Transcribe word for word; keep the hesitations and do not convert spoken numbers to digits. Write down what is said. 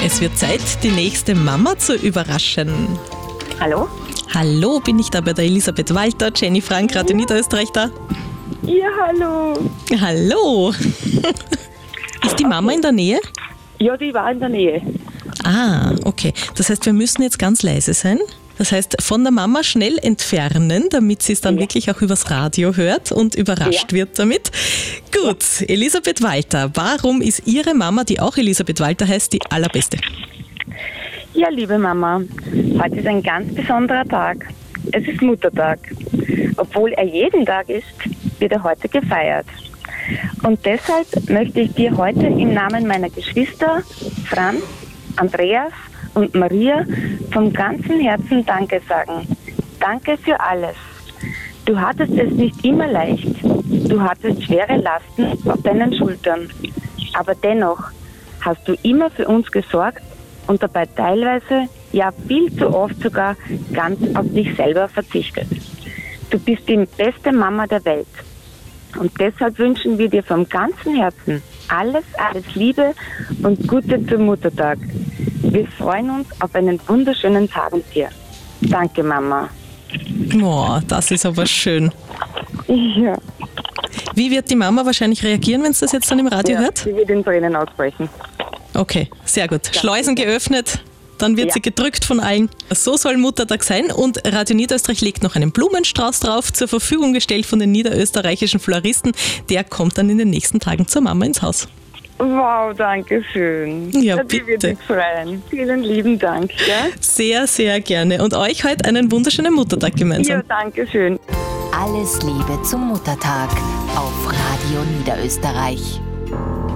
Es wird Zeit, die nächste Mama zu überraschen. Hallo? Hallo, bin ich da bei der Elisabeth Walter, Jenny Frank, Radio Niederösterreich da? Ja, hallo. Hallo. Ist die Mama in der Nähe? Ja, die war in der Nähe. Ah, okay. Das heißt, wir müssen jetzt ganz leise sein. Das heißt, von der Mama schnell entfernen, damit sie es dann Ja. wirklich auch übers Radio hört und überrascht Ja. wird damit. Gut, Elisabeth Walter, warum ist Ihre Mama, die auch Elisabeth Walter heißt, die allerbeste? Ja, liebe Mama, heute ist ein ganz besonderer Tag. Es ist Muttertag. Obwohl er jeden Tag ist, wird er heute gefeiert. Und deshalb möchte ich dir heute im Namen meiner Geschwister Franz, Andreas und Maria vom ganzen Herzen Danke sagen. Danke für alles. Du hattest es nicht immer leicht. Du hattest schwere Lasten auf deinen Schultern. Aber dennoch hast du immer für uns gesorgt und dabei teilweise, ja viel zu oft sogar, ganz auf dich selber verzichtet. Du bist die beste Mama der Welt. Und deshalb wünschen wir dir vom ganzen Herzen alles, alles Liebe und Gute zum Muttertag. Wir freuen uns auf einen wunderschönen Tag mit dir. Danke, Mama. Oh, das ist aber schön. Ja, Wie wird die Mama wahrscheinlich reagieren, wenn sie das jetzt dann im Radio ja hört? sie wird in Tränen ausbrechen. Okay, sehr gut. Schleusen geöffnet, dann wird Ja. sie gedrückt von allen. So soll Muttertag sein und Radio Niederösterreich legt noch einen Blumenstrauß drauf, zur Verfügung gestellt von den niederösterreichischen Floristen. Der kommt dann in den nächsten Tagen zur Mama ins Haus. Wow, danke schön. Ja, Die wird bitte. sich freuen. Vielen lieben Dank. Ja, Sehr, sehr gerne. Und euch heute einen wunderschönen Muttertag gemeinsam. ja danke schön. Alles Liebe zum Muttertag auf Radio Niederösterreich.